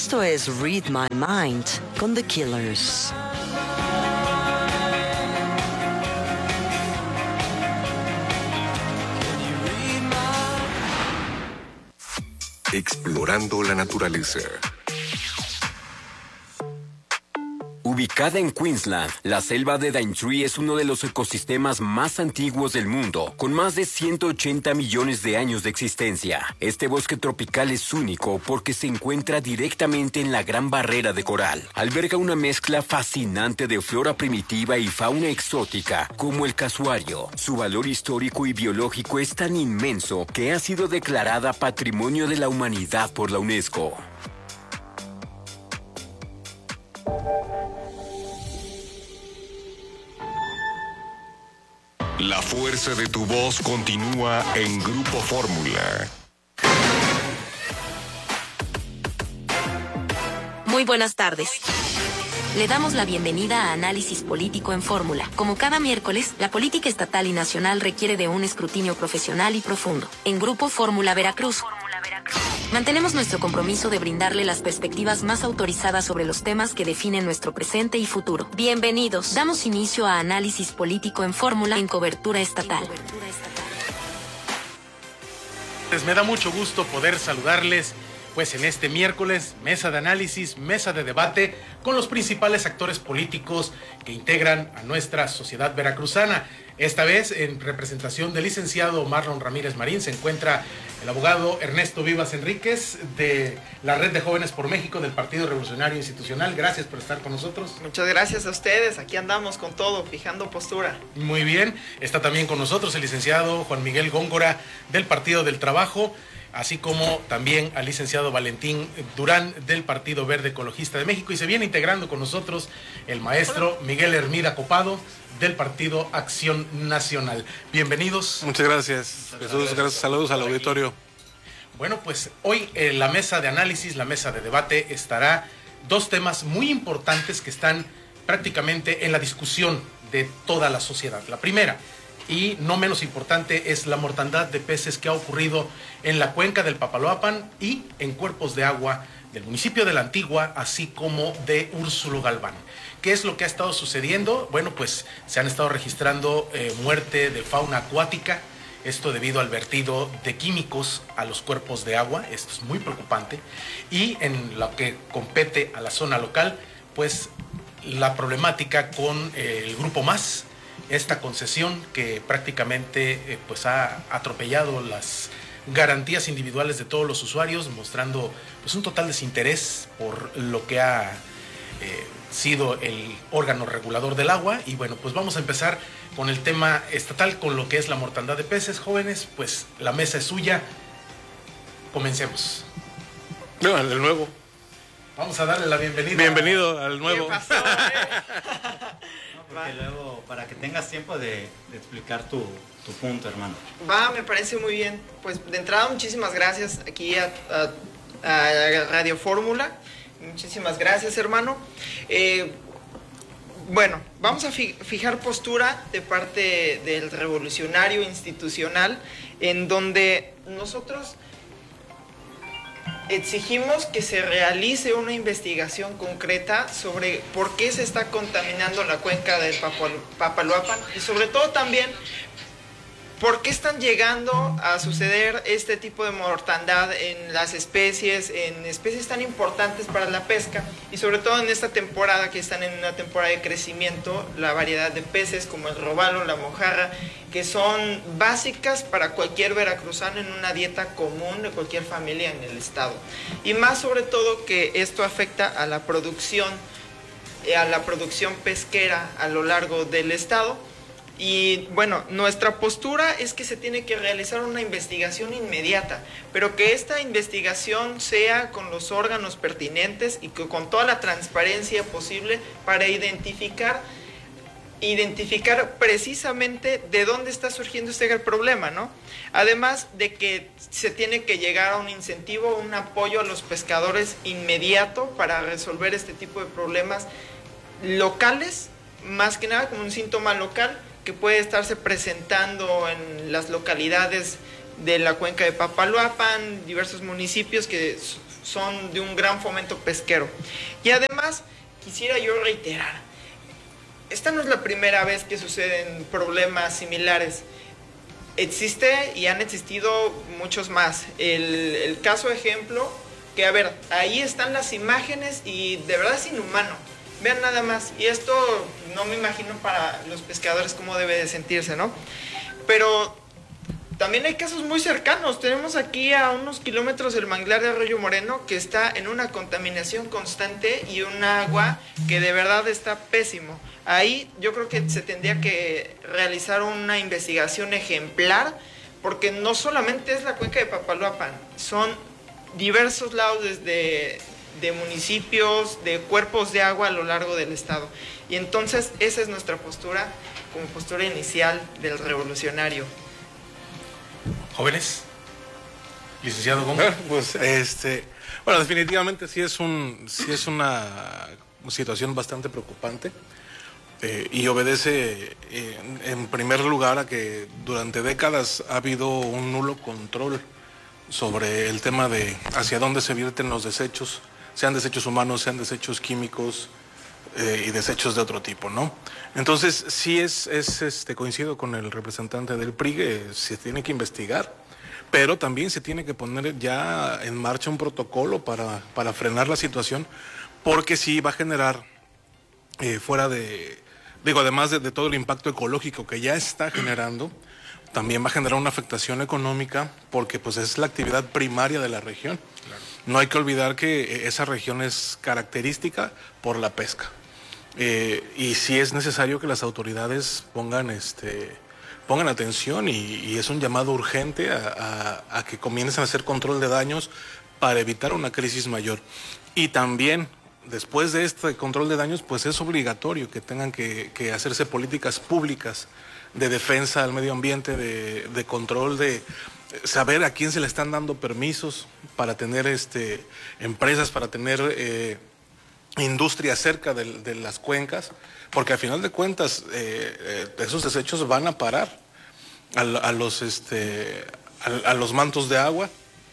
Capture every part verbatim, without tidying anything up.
Esto es Read My Mind con The Killers. Explorando la naturaleza. Ubicada en Queensland, la selva de Daintree es uno de los ecosistemas más antiguos del mundo, con más de ciento ochenta millones de años de existencia. Este bosque tropical es único porque se encuentra directamente en la Gran Barrera de Coral. Alberga una mezcla fascinante de flora primitiva y fauna exótica, como el casuario. Su valor histórico y biológico es tan inmenso que ha sido declarada Patrimonio de la Humanidad por la UNESCO. La fuerza de tu voz continúa en Grupo Fórmula. Muy buenas tardes. Le damos la bienvenida a Análisis Político en Fórmula. Como cada miércoles, la política estatal y nacional requiere de un escrutinio profesional y profundo. En Grupo Fórmula Veracruz, mantenemos nuestro compromiso de brindarle las perspectivas más autorizadas sobre los temas que definen nuestro presente y futuro. Bienvenidos. Damos inicio a Análisis Político en Fórmula en cobertura estatal. Pues me da mucho gusto poder saludarles pues en este miércoles, mesa de análisis, mesa de debate con los principales actores políticos que integran a nuestra sociedad veracruzana. Esta vez, en representación del licenciado Marlon Ramírez Marín, se encuentra el abogado Ernesto Vivas Enríquez de la Red de Jóvenes por México del Partido Revolucionario Institucional. Gracias por estar con nosotros. Muchas gracias a ustedes, aquí andamos con todo, fijando postura. Muy bien, está también con nosotros el licenciado Juan Miguel Góngora del Partido del Trabajo, así como también al licenciado Valentín Durán del Partido Verde Ecologista de México, y se viene integrando con nosotros el maestro Miguel Hermida Copado del Partido Acción Nacional. Bienvenidos. Muchas gracias, Jesús, gracias, saludos al auditorio. Bueno, pues hoy en la mesa de análisis, la mesa de debate, estará dos temas muy importantes que están prácticamente en la discusión de toda la sociedad. La primera, y no menos importante, es la mortandad de peces que ha ocurrido en la cuenca del Papaloapan y en cuerpos de agua del municipio de La Antigua, así como de Úrsulo Galván. ¿Qué es lo que ha estado sucediendo? Bueno, pues se han estado registrando eh, muerte de fauna acuática, esto debido al vertido de químicos a los cuerpos de agua. Esto es muy preocupante. Y en lo que compete a la zona local, pues la problemática con eh, el Grupo Más, esta concesión que prácticamente eh, pues ha atropellado las garantías individuales de todos los usuarios, mostrando pues un total desinterés por lo que ha eh, sido el órgano regulador del agua. Y bueno, pues vamos a empezar con el tema estatal, con lo que es la mortandad de peces. Jóvenes, pues la mesa es suya. Comencemos. No, al nuevo. Vamos a darle la bienvenida. Bienvenido al nuevo. ¿Qué pasó, eh? No, porque luego, para que tengas tiempo de, de explicar tu, tu punto, hermano. Va, me parece muy bien. Pues de entrada, muchísimas gracias aquí a, a, a Radio Fórmula. Muchísimas gracias, hermano. Eh, bueno, vamos a fi- fijar postura de parte del revolucionario institucional, en donde nosotros exigimos que se realice una investigación concreta sobre por qué se está contaminando la cuenca del Papaloapan y sobre todo también por qué están llegando a suceder este tipo de mortandad en las especies, en especies tan importantes para la pesca y sobre todo en esta temporada que están en una temporada de crecimiento, la variedad de peces como el robalo, la mojarra, que son básicas para cualquier veracruzano en una dieta común de cualquier familia en el estado. Y más sobre todo que esto afecta a la producción, a la producción pesquera a lo largo del estado. Y bueno, nuestra postura es que se tiene que realizar una investigación inmediata, pero que esta investigación sea con los órganos pertinentes y que con toda la transparencia posible para identificar identificar precisamente de dónde está surgiendo este gran problema, ¿no? Además de que se tiene que llegar a un incentivo, un apoyo a los pescadores inmediato para resolver este tipo de problemas locales, más que nada como un síntoma local que puede estarse presentando en las localidades de la cuenca de Papaloapan, diversos municipios que son de un gran fomento pesquero. Y además, quisiera yo reiterar, esta no es la primera vez que suceden problemas similares. Existe y han existido muchos más. El, el caso ejemplo, que a ver, ahí están las imágenes y de verdad es inhumano. Vean nada más. Y esto no me imagino para los pescadores cómo debe de sentirse, ¿no? Pero también hay casos muy cercanos. Tenemos aquí a unos kilómetros el manglar de Arroyo Moreno, que está en una contaminación constante y un agua que de verdad está pésimo. Ahí yo creo que se tendría que realizar una investigación ejemplar, porque no solamente es la cuenca de Papaloapan, son diversos lados desde de municipios, de cuerpos de agua a lo largo del estado. Y entonces esa es nuestra postura, como postura inicial del revolucionario. Jóvenes, licenciado Gómez. Pues este, bueno, definitivamente sí es un, sí es una situación bastante preocupante eh, y obedece eh, en primer lugar a que durante décadas ha habido un nulo control sobre el tema de hacia dónde se vierten los desechos, sean desechos humanos, sean desechos químicos eh, y desechos de otro tipo, ¿no? Entonces, sí es, es este, coincido con el representante del P R I, que se tiene que investigar, pero también se tiene que poner ya en marcha un protocolo para, para frenar la situación, porque sí va a generar eh, fuera de, digo, además de, de todo el impacto ecológico que ya está generando, también va a generar una afectación económica, porque pues es la actividad primaria de la región. Claro. No hay que olvidar que esa región es característica por la pesca. Eh, y sí es necesario que las autoridades pongan, este, pongan atención y, y es un llamado urgente a, a, a que comiencen a hacer control de daños para evitar una crisis mayor. Y también, después de este control de daños, pues es obligatorio que tengan que, que hacerse políticas públicas de defensa al medio ambiente, de, de control, de saber a quién se le están dando permisos para tener este, empresas, para tener eh, industria cerca de, de las cuencas, porque al final de cuentas eh, eh, esos desechos van a parar a, a, los, este, a, a los mantos de agua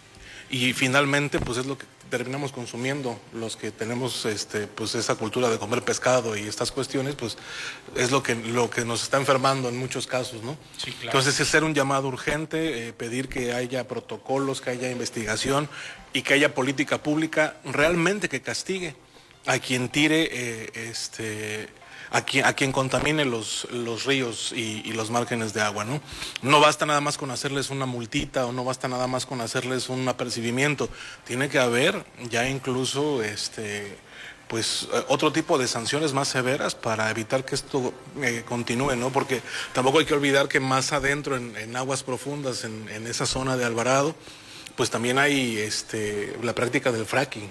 y finalmente pues es lo que terminamos consumiendo los que tenemos este pues esa cultura de comer pescado y estas cuestiones, pues es lo que lo que nos está enfermando en muchos casos, ¿no? Sí, claro. Entonces es hacer un llamado urgente, eh, pedir que haya protocolos, que haya investigación y que haya política pública realmente que castigue a quien tire eh, este a quien, a quien contamine los, los ríos y, y los márgenes de agua, ¿no? No basta nada más con hacerles una multita o no basta nada más con hacerles un apercibimiento. Tiene que haber ya incluso este, pues, otro tipo de sanciones más severas para evitar que esto eh, continúe, ¿no? Porque tampoco hay que olvidar que más adentro, en, en aguas profundas, en, en esa zona de Alvarado, pues también hay este, la práctica del fracking.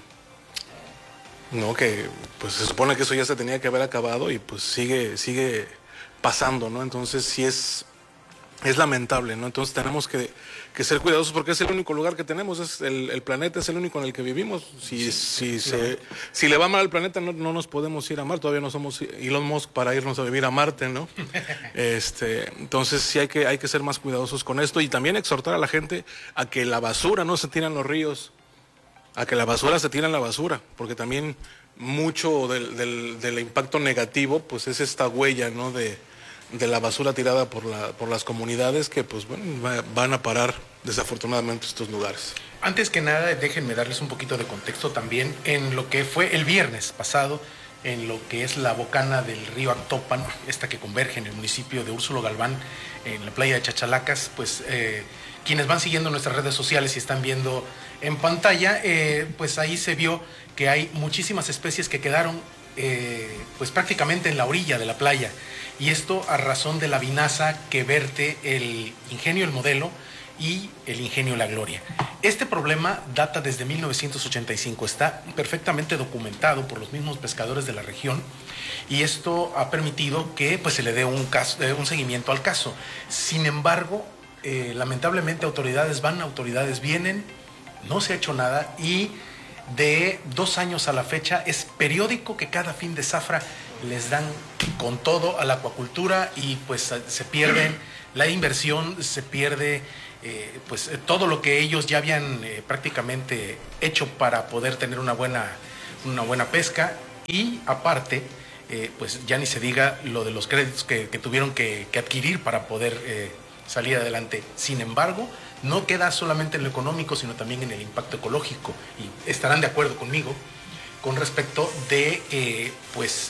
No, que pues se supone que eso ya se tenía que haber acabado y pues sigue, sigue pasando, ¿no? Entonces sí es, es lamentable, ¿no? Entonces tenemos que, que ser cuidadosos porque es el único lugar que tenemos, es el, el planeta es el único en el que vivimos. Si, si, se, si le va mal al planeta no, no nos podemos ir a Marte, todavía no somos Elon Musk para irnos a vivir a Marte, ¿no? Este, entonces sí hay que, hay que ser más cuidadosos con esto y también exhortar a la gente a que la basura no se tire en los ríos, a que la basura se tire en la basura, porque también mucho del, del, del impacto negativo pues es esta huella, ¿no? de, de la basura tirada por, la, por las comunidades que pues bueno, va, van a parar desafortunadamente estos lugares. Antes que nada, déjenme darles un poquito de contexto también en lo que fue el viernes pasado, en lo que es la bocana del río Actopan, esta que converge en el municipio de Úrsulo Galván, en la playa de Chachalacas, pues eh, quienes van siguiendo nuestras redes sociales y están viendo en pantalla, eh, pues ahí se vio que hay muchísimas especies que quedaron eh, pues prácticamente en la orilla de la playa, y esto a razón de la vinaza que verte el ingenio El Modelo y el ingenio La Gloria. Este problema data desde mil novecientos ochenta y cinco, está perfectamente documentado por los mismos pescadores de la región y esto ha permitido que pues, se le dé un, caso, eh, un seguimiento al caso. Sin embargo, eh, lamentablemente autoridades van, autoridades vienen, no se ha hecho nada y de dos años a la fecha es periódico que cada fin de zafra les dan con todo a la acuacultura y pues se pierden la inversión, se pierde eh, pues eh, todo lo que ellos ya habían eh, prácticamente hecho para poder tener una buena, una buena pesca, y aparte, eh, pues ya ni se diga lo de los créditos que, que tuvieron que, que adquirir para poder eh, salir adelante. Sin embargo, no queda solamente en lo económico, sino también en el impacto ecológico, y estarán de acuerdo conmigo con respecto de, eh, pues,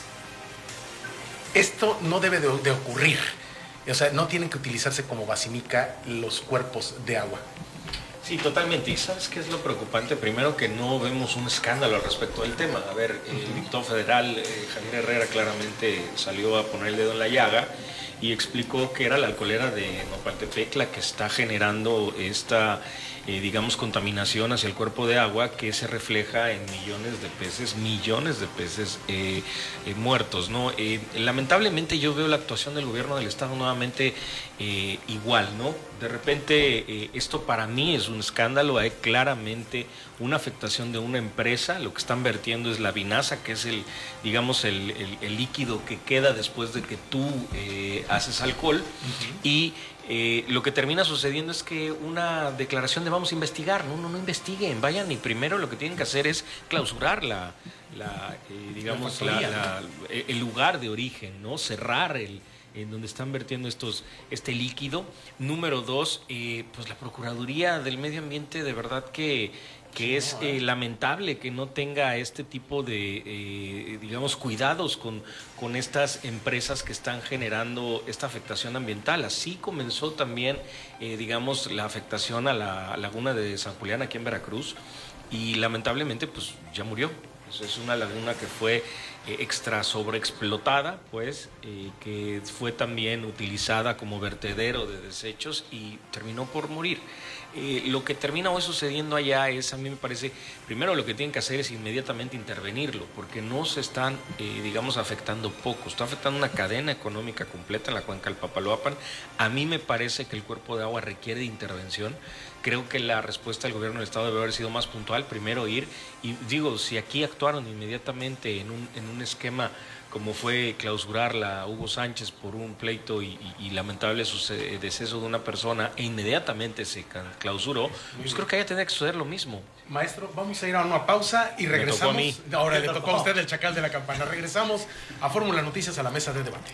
esto no debe de, de ocurrir. O sea, no tienen que utilizarse como basílica los cuerpos de agua. Sí, totalmente. ¿Y sabes qué es lo preocupante? Primero, que no vemos un escándalo al respecto del tema. A ver, el diputado federal eh, Javier Herrera claramente salió a poner el dedo en la llaga y explicó que era la alcoholera de Nopaltepec la que está generando esta, eh, digamos, contaminación hacia el cuerpo de agua, que se refleja en millones de peces, millones de peces eh, eh, muertos, ¿no? Eh, lamentablemente yo veo la actuación del gobierno del estado nuevamente eh, igual, ¿no? De repente eh, esto para mí es un escándalo. Hay claramente una afectación de una empresa. Lo que están vertiendo es la vinaza, que es el, digamos, el, el, el líquido que queda después de que tú eh, haces alcohol. Uh-huh. Y eh, lo que termina sucediendo es que una declaración de vamos a investigar. No, no, no investiguen, vayan, y primero lo que tienen que hacer es clausurar la, la eh, digamos, la, la, el lugar de origen, ¿no? Cerrar el en donde están vertiendo estos, este líquido. Número dos, eh, pues la Procuraduría del Medio Ambiente, de verdad que, que es eh, lamentable que no tenga este tipo de, eh, digamos, cuidados con, con estas empresas que están generando esta afectación ambiental. Así comenzó también, eh, digamos, la afectación a la laguna de San Julián aquí en Veracruz, y lamentablemente pues ya murió. Es una laguna que fue eh, extra sobreexplotada, pues, eh, que fue también utilizada como vertedero de desechos y terminó por morir. Eh, lo que termina hoy sucediendo allá es, a mí me parece, primero lo que tienen que hacer es inmediatamente intervenirlo, porque no se están, eh, digamos, afectando poco, está afectando una cadena económica completa en la cuenca del Papaloapan. A mí me parece que el cuerpo de agua requiere de intervención. Creo que la respuesta del gobierno del estado debe haber sido más puntual. Primero ir, y digo, si aquí actuaron inmediatamente en un, en un esquema como fue clausurar la Hugo Sánchez por un pleito y, y, y lamentable sucede, deceso de una persona, e inmediatamente se clausuró, pues creo que haya tendría que suceder lo mismo. Maestro, vamos a ir a una pausa y regresamos. Me tocó a mí. Ahora le tocó a usted el chacal de la campana. Regresamos a Fórmula Noticias, a la mesa de debate.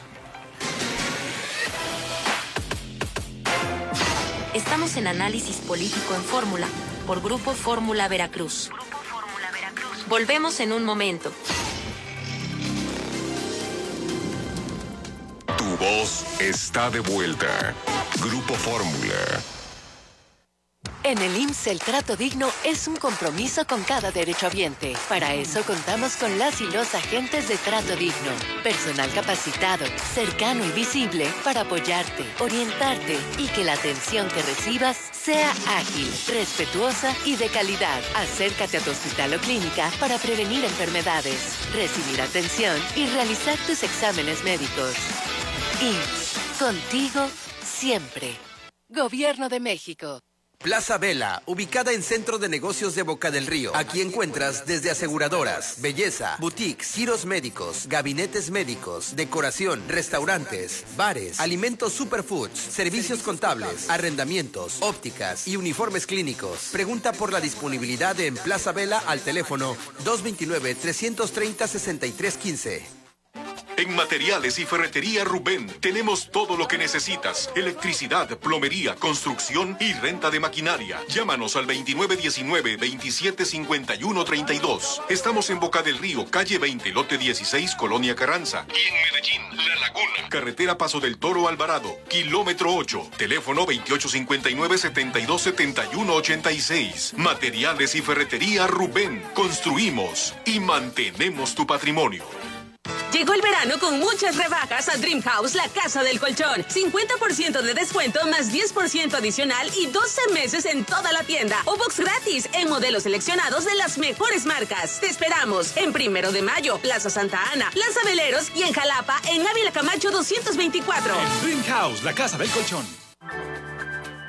Estamos en Análisis Político en Fórmula, por Grupo Fórmula Veracruz. Volvemos en un momento. Tu voz está de vuelta. Grupo Fórmula. En el I M S S el trato digno es un compromiso con cada derechohabiente. Para eso contamos con las y los agentes de trato digno. Personal capacitado, cercano y visible para apoyarte, orientarte y que la atención que recibas sea ágil, respetuosa y de calidad. Acércate a tu hospital o clínica para prevenir enfermedades, recibir atención y realizar tus exámenes médicos. I M S S, contigo siempre. Gobierno de México. Plaza Vela, ubicada en Centro de Negocios de Boca del Río. Aquí encuentras desde aseguradoras, belleza, boutiques, giros médicos, gabinetes médicos, decoración, restaurantes, bares, alimentos superfoods, servicios contables, arrendamientos, ópticas y uniformes clínicos. Pregunta por la disponibilidad en Plaza Vela al teléfono dos veintinueve, trescientos treinta, sesenta y tres quince. En Materiales y Ferretería Rubén tenemos todo lo que necesitas: electricidad, plomería, construcción y renta de maquinaria. Llámanos al veintinueve diecinueve, veintisiete cincuenta y uno treinta y dos. Estamos en Boca del Río, calle veinte, lote dieciséis, Colonia Carranza. Y en Medellín, La Laguna, carretera Paso del Toro Alvarado, kilómetro ocho. Teléfono veintiocho cincuenta y nueve, setenta y dos setenta y uno ochenta y seis. Materiales y Ferretería Rubén. Construimos y mantenemos tu patrimonio. Llegó el verano con muchas rebajas a Dream House, la casa del colchón. cincuenta por ciento de descuento más diez por ciento adicional y doce meses en toda la tienda. O box gratis en modelos seleccionados de las mejores marcas. Te esperamos en Primero de Mayo, Plaza Santa Ana, Plaza Veleros y en Jalapa, en Ávila Camacho doscientos veinticuatro. En Dream House, la casa del colchón.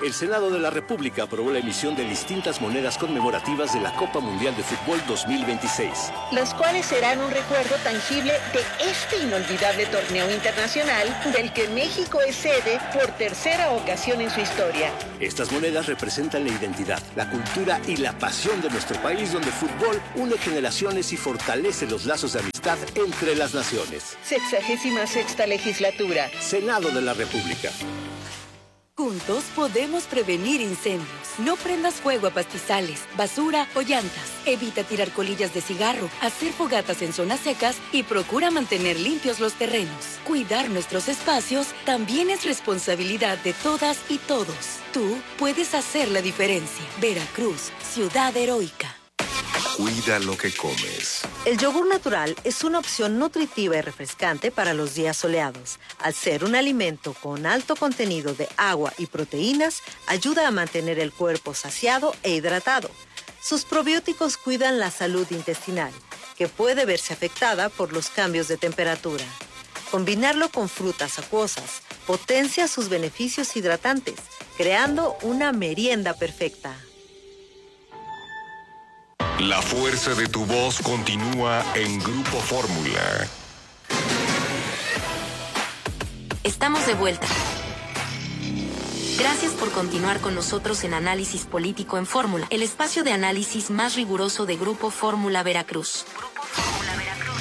El Senado de la República aprobó la emisión de distintas monedas conmemorativas de la Copa Mundial de Fútbol dos mil veintiséis. Las cuales serán un recuerdo tangible de este inolvidable torneo internacional del que México es sede por tercera ocasión en su historia. Estas monedas representan la identidad, la cultura y la pasión de nuestro país, donde el fútbol une generaciones y fortalece los lazos de amistad entre las naciones. Sexagésima sexta legislatura. Senado de la República. Juntos podemos prevenir incendios. No prendas fuego a pastizales, basura o llantas. Evita tirar colillas de cigarro, hacer fogatas en zonas secas y procura mantener limpios los terrenos. Cuidar nuestros espacios también es responsabilidad de todas y todos. Tú puedes hacer la diferencia. Veracruz, ciudad heroica. Cuida lo que comes. El yogur natural es una opción nutritiva y refrescante para los días soleados. Al ser un alimento con alto contenido de agua y proteínas, ayuda a mantener el cuerpo saciado e hidratado. Sus probióticos cuidan la salud intestinal, que puede verse afectada por los cambios de temperatura. Combinarlo con frutas acuosas potencia sus beneficios hidratantes, creando una merienda perfecta. La fuerza de tu voz continúa en Grupo Fórmula. Estamos de vuelta. Gracias por continuar con nosotros en Análisis Político en Fórmula, el espacio de análisis más riguroso de Grupo Fórmula Veracruz. Grupo Fórmula Veracruz.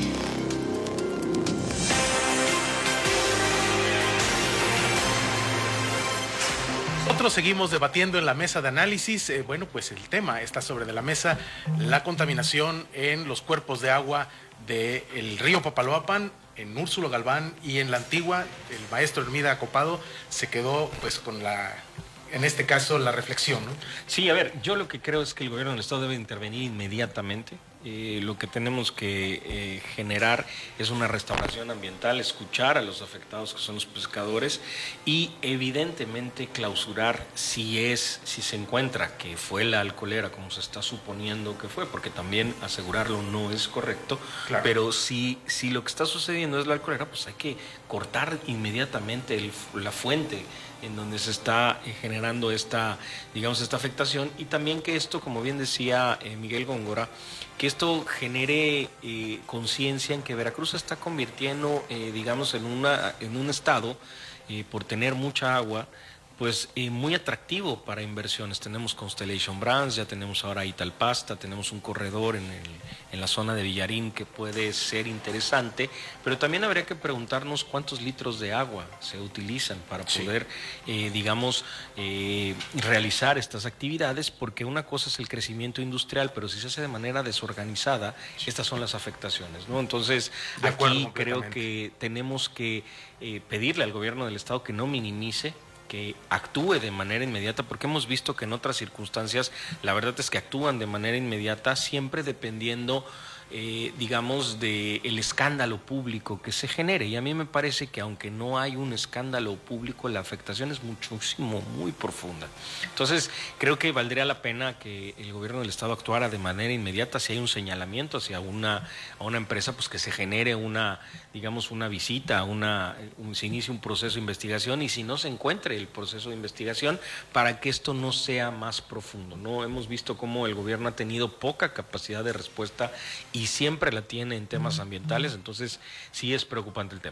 Nosotros seguimos debatiendo en la mesa de análisis. Eh, bueno, pues el tema está sobre de la mesa, la contaminación en los cuerpos de agua del río Papaloapan, en Úrsulo Galván y en la Antigua. El maestro Hermida Copado se quedó pues con la, en este caso, la reflexión, ¿no? Sí, a ver, yo lo que creo es que el gobierno del Estado debe intervenir inmediatamente. Eh, lo que tenemos que eh, generar es una restauración ambiental, escuchar a los afectados que son los pescadores y evidentemente clausurar si es, si se encuentra que fue la alcoholera como se está suponiendo que fue, porque también asegurarlo no es correcto, claro. Pero si, si lo que está sucediendo es la alcoholera, pues hay que cortar inmediatamente el, la fuente en donde se está eh, generando esta, digamos, esta afectación, y también que esto, como bien decía eh, Miguel Góngora, que esto genere eh, conciencia en que Veracruz se está convirtiendo, eh, digamos, en, una, en un estado, eh, por tener mucha agua, pues eh, muy atractivo para inversiones. Tenemos Constellation Brands, ya tenemos ahora Italpasta, tenemos un corredor en, el, en la zona de Villarín que puede ser interesante, pero también habría que preguntarnos cuántos litros de agua se utilizan para poder, sí. eh, digamos, eh, realizar estas actividades, porque una cosa es el crecimiento industrial, pero si se hace de manera desorganizada, sí. Estas son las afectaciones, ¿no? Entonces, de aquí creo que tenemos que eh, pedirle al gobierno del Estado que no minimice, que actúe de manera inmediata, porque hemos visto que en otras circunstancias la verdad es que actúan de manera inmediata, siempre dependiendo, eh, digamos, del escándalo público que se genere. Y a mí me parece que aunque no hay un escándalo público, la afectación es muchísimo, muy profunda. Entonces, creo que valdría la pena que el gobierno del Estado actuara de manera inmediata. Si hay un señalamiento hacia una, a una empresa, pues que se genere una, digamos, una visita, una, un, se inicie un proceso de investigación, y si no se encuentre el proceso de investigación, para que esto no sea más profundo, ¿no? Hemos visto cómo el gobierno ha tenido poca capacidad de respuesta y siempre la tiene en temas ambientales, entonces sí es preocupante el tema.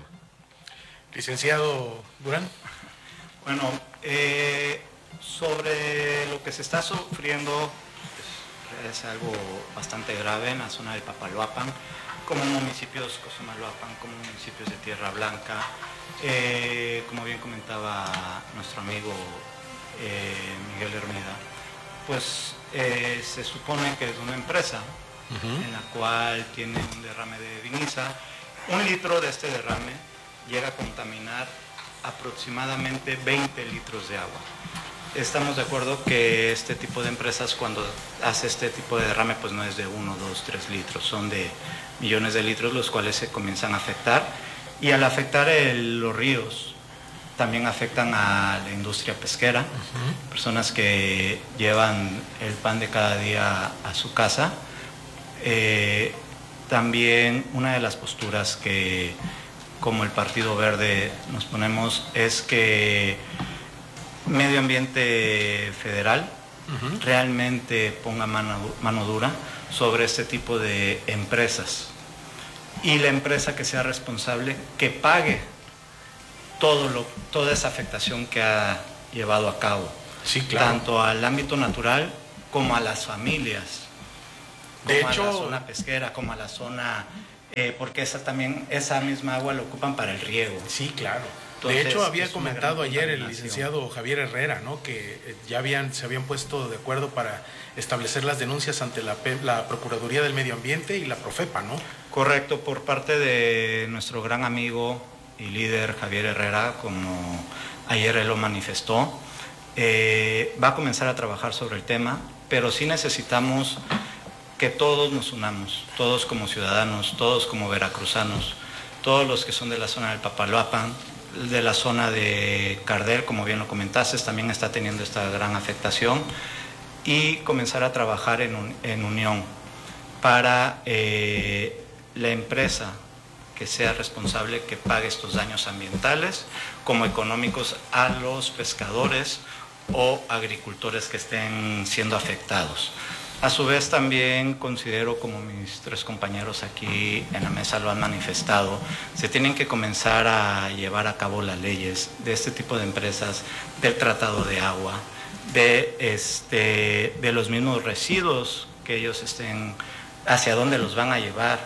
Licenciado Durán. Bueno, eh, sobre lo que se está sufriendo, pues, es algo bastante grave en la zona de Papaloapan, como municipios Cosamaloapan, como municipios de Tierra Blanca. Eh, como bien comentaba nuestro amigo eh, Miguel Hermida, pues eh, se supone que es una empresa uh-huh. en la cual tiene un derrame de viniza. Un litro de este derrame llega a contaminar aproximadamente veinte litros de agua. Estamos de acuerdo que este tipo de empresas, cuando hace este tipo de derrame, pues no es de uno, dos, tres litros, son de millones de litros los cuales se comienzan a afectar, y al afectar el, los ríos también afectan a la industria pesquera, uh-huh. personas que llevan el pan de cada día a su casa. Eh, también una de las posturas que como el Partido Verde nos ponemos es que Medio Ambiente Federal uh-huh. realmente ponga mano, mano dura sobre este tipo de empresas y la empresa que sea responsable que pague todo lo, toda esa afectación que ha llevado a cabo, sí, claro. tanto al ámbito natural como a las familias, de como hecho, a la zona pesquera, como a la zona, eh, porque esa también, esa misma agua la ocupan para el riego. Sí, claro. Entonces, de hecho, había es comentado ayer el licenciado Javier Herrera, ¿no? Que ya habían, se habían puesto de acuerdo para establecer las denuncias ante la, la Procuraduría del Medio Ambiente y la Profepa, ¿no? Correcto, por parte de nuestro gran amigo y líder Javier Herrera, como ayer él lo manifestó, eh, va a comenzar a trabajar sobre el tema, pero sí necesitamos que todos nos unamos, todos como ciudadanos, todos como veracruzanos, todos los que son de la zona del Papaloapan, de la zona de Cardel, como bien lo comentaste, también está teniendo esta gran afectación, y comenzar a trabajar en, un, en unión para eh, la empresa que sea responsable, que pague estos daños ambientales como económicos a los pescadores o agricultores que estén siendo afectados. A su vez también considero, como mis tres compañeros aquí en la mesa lo han manifestado, se tienen que comenzar a llevar a cabo las leyes de este tipo de empresas, del tratado de agua, de, este, de los mismos residuos que ellos estén, hacia dónde los van a llevar.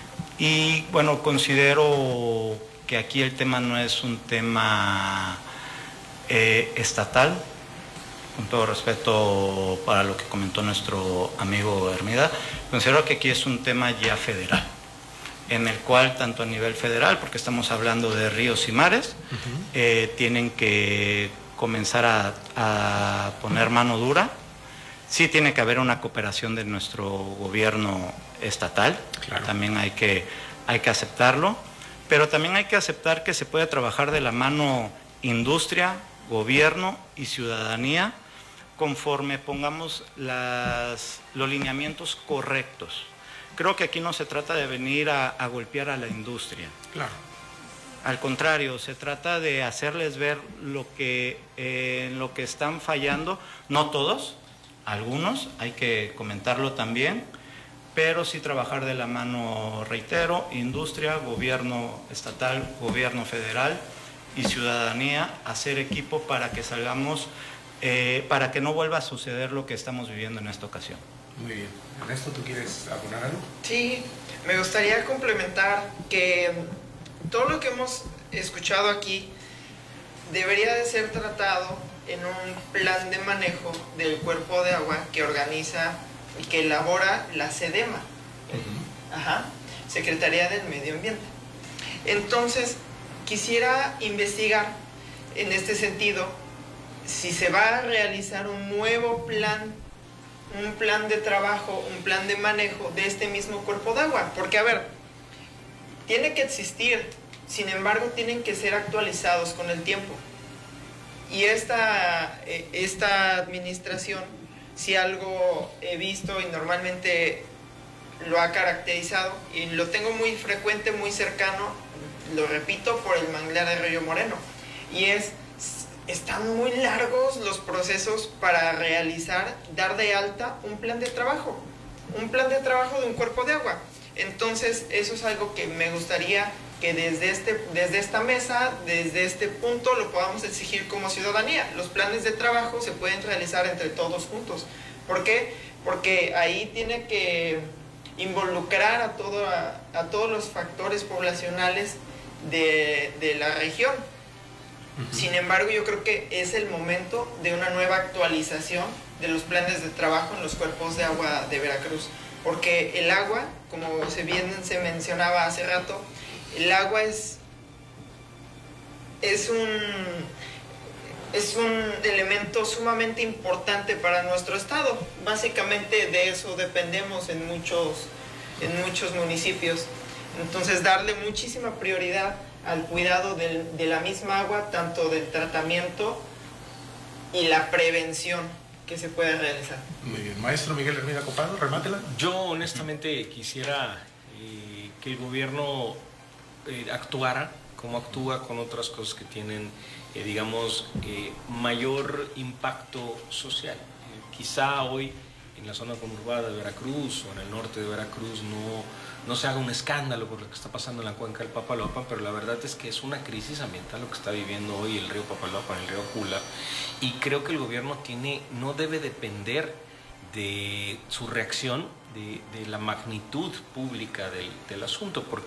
Y bueno, considero que aquí el tema no es un tema eh, estatal, con todo respeto para lo que comentó nuestro amigo Hermida, considero que aquí es un tema ya federal, en el cual tanto a nivel federal, porque estamos hablando de ríos y mares, uh-huh. eh, tienen que comenzar a, a poner mano dura. Sí tiene que haber una cooperación de nuestro gobierno estatal, claro. también hay que, hay que aceptarlo, pero también hay que aceptar que se puede trabajar de la mano industria, gobierno y ciudadanía, conforme pongamos las, los lineamientos correctos. Creo que aquí no se trata de venir a, a golpear a la industria. Claro. Al contrario, se trata de hacerles ver lo que, eh, en lo que están fallando, no todos, algunos, hay que comentarlo también, pero sí trabajar de la mano, reitero, industria, gobierno estatal, gobierno federal y ciudadanía, hacer equipo para que salgamos, eh, para que no vuelva a suceder lo que estamos viviendo en esta ocasión. Muy bien. Ernesto, ¿tú quieres abonar algo? Sí, me gustaría complementar que todo lo que hemos escuchado aquí debería de ser tratado en un plan de manejo del cuerpo de agua que organiza y que elabora la SEDEMA, uh-huh. Ajá, Secretaría del Medio Ambiente. Entonces, quisiera investigar en este sentido si se va a realizar un nuevo plan, un plan de trabajo, un plan de manejo de este mismo cuerpo de agua, porque a ver, tiene que existir, sin embargo tienen que ser actualizados con el tiempo. Y esta, esta administración, si algo he visto y normalmente lo ha caracterizado, y lo tengo muy frecuente, muy cercano, lo repito, por el manglar de Río Moreno, y es, están muy largos los procesos para realizar, dar de alta un plan de trabajo, un plan de trabajo de un cuerpo de agua. Entonces, eso es algo que me gustaría que desde, este, desde esta mesa, desde este punto, lo podamos exigir como ciudadanía. Los planes de trabajo se pueden realizar entre todos juntos. ¿Por qué? Porque ahí tiene que involucrar a, todo, a, a todos los factores poblacionales de, de la región. Uh-huh. Sin embargo, yo creo que es el momento de una nueva actualización de los planes de trabajo en los cuerpos de agua de Veracruz. Porque el agua, como se bien se mencionaba hace rato, el agua es, es, un, es un elemento sumamente importante para nuestro estado. Básicamente de eso dependemos en muchos, en muchos municipios. Entonces, darle muchísima prioridad al cuidado del, de la misma agua, tanto del tratamiento y la prevención que se puede realizar. Muy bien. Maestro Miguel Hermida Copado, remátela. Yo honestamente quisiera eh, que el gobierno eh, actuara como actúa con otras cosas que tienen eh, digamos, eh, mayor impacto social. Eh, quizá hoy en la zona conurbada de Veracruz o en el norte de Veracruz no, no se haga un escándalo por lo que está pasando en la cuenca del Papaloapan, pero la verdad es que es una crisis ambiental lo que está viviendo hoy el río Papaloapan, el río Jula, y creo que el gobierno tiene, no debe depender de su reacción, de, de la magnitud pública del, del asunto, porque